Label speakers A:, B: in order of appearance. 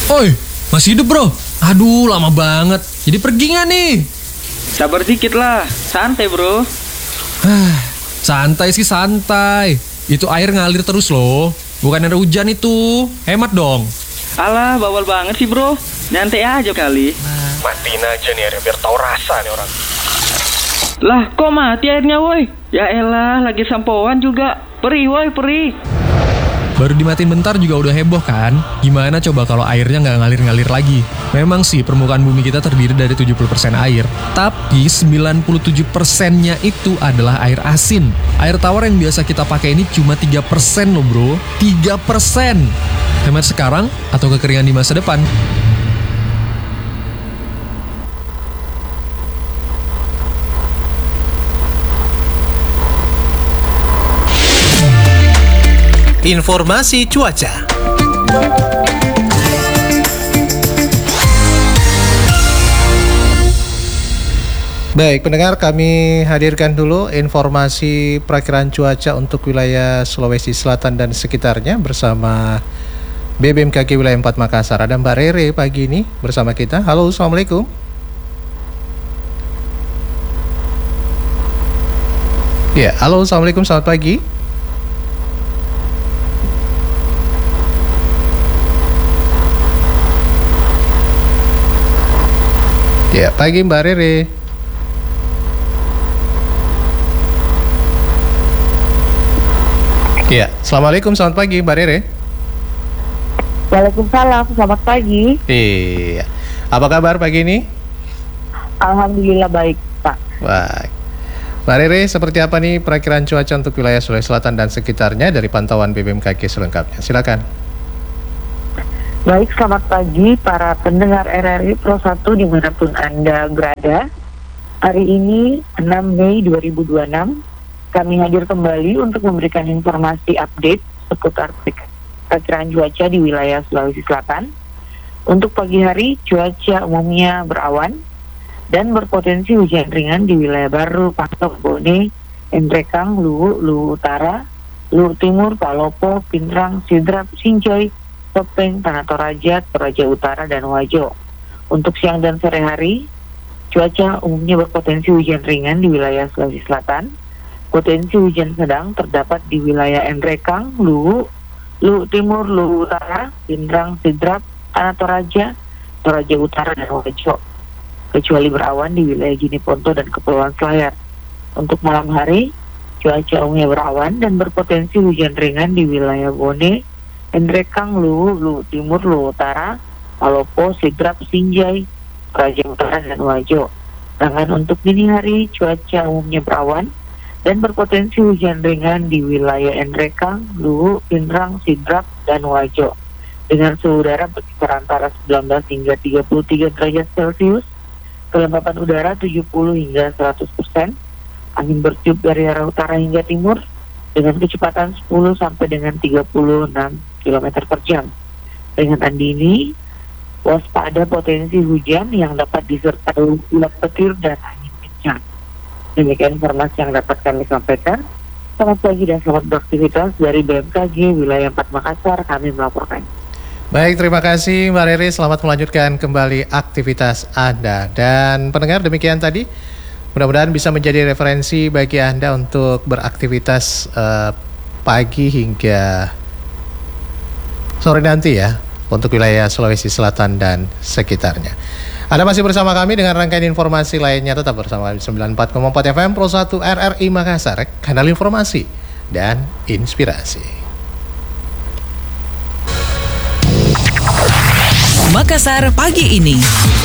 A: Oi, masih hidup bro? Aduh, lama banget. Jadi pergi nggak nih?
B: Sabar dikit lah, santai bro.
A: Santai sih santai. Itu air ngalir terus loh. Bukan ada hujan itu. Hemat dong.
B: Alah, bawal banget sih bro. Nyantai aja kali.
A: Matiin aja nih airnya biar tahu rasa nih orang.
B: Lah, kok mati airnya woi? Ya elah, lagi sampoan juga. Perih woi, perih.
A: Baru dimatiin bentar juga udah heboh kan? Gimana coba kalau airnya nggak ngalir-ngalir lagi? Memang sih permukaan bumi kita terdiri dari 70% air, tapi 97%-nya itu adalah air asin. Air tawar yang biasa kita pakai ini cuma 3% loh bro. 3%! Hemat sekarang atau kekeringan di masa depan?
C: Informasi cuaca. Baik, pendengar, kami hadirkan dulu informasi perakiraan cuaca untuk wilayah Sulawesi Selatan dan sekitarnya bersama BBMKG Wilayah 4 Makassar. Ada Mbak Rere pagi ini bersama kita. Halo, Assalamualaikum. Ya, halo, Assalamualaikum, selamat pagi. Ya, pagi Mbak Rere. Ya, Assalamualaikum, selamat pagi Mbak Rere.
D: Waalaikumsalam, selamat pagi.
C: Iya, apa kabar pagi ini?
D: Alhamdulillah baik, Pak.
C: Baik. Mbak Rere, seperti apa nih perakiraan cuaca untuk wilayah Sulawesi Selatan dan sekitarnya dari pantauan BBMKG selengkapnya? Silakan.
D: Baik, selamat pagi para pendengar RRI Pro 1 dimanapun Anda berada. Hari ini 6 Mei 2026, kami hadir kembali untuk memberikan informasi update seputar perakiraan cuaca di wilayah Sulawesi Selatan. Untuk pagi hari, cuaca umumnya berawan dan berpotensi hujan ringan di wilayah Baru, Pasok, Bone, Endrekang, Luwu Utara, Luwu Timur, Palopo, Pindrang, Sidrap, Sinjai, Topeng, Tanah Toraja, Toraja Utara, dan Wajo. Untuk siang dan sore hari, cuaca umumnya berpotensi hujan ringan di wilayah Sulawesi Selatan. Potensi hujan sedang terdapat di wilayah Endrekang, Luwu Timur, Luwu Utara, Pindrang, Sidrap, Tanah Toraja, Toraja Utara, dan Wajo. Kecuali berawan di wilayah Giniponto dan Kepulauan Selayar. Untuk malam hari, cuaca umumnya berawan dan berpotensi hujan ringan di wilayah Bone, Endrekang, Luwu Timur, Luwu Utara, Palopo, Sidrap, Sinjai, Toraja Utara, dan Wajo. Sedangkan untuk dini hari, cuaca umumnya berawan dan berpotensi hujan ringan di wilayah Endrekang, Luwu, Pindrang, Sidrap, dan Wajo. Dengan suhu udara berkisar antara 19 hingga 33 derajat Celcius, kelembapan udara 70 hingga 100%, angin bertiup dari arah utara hingga timur dengan kecepatan 10 sampai dengan 36 km per jam. Peringatan dini, waspada potensi hujan yang dapat disertai ulat petir dan angin kencang. Demikian informasi yang dapat kami sampaikan. Selamat pagi dan selamat beraktivitas dari BMKG Wilayah 4 Makassar, kami melaporkan.
C: Baik, terima kasih Mbak Rere. Selamat melanjutkan kembali aktivitas Anda. Dan pendengar, demikian tadi. Mudah-mudahan bisa menjadi referensi bagi Anda untuk beraktivitas pagi hingga sore nanti ya, untuk wilayah Sulawesi Selatan dan sekitarnya. Anda masih bersama kami dengan rangkaian informasi lainnya. Tetap bersama 94,4 FM Pro 1 RRI Makassar, kanal informasi dan inspirasi.
E: Makassar pagi ini.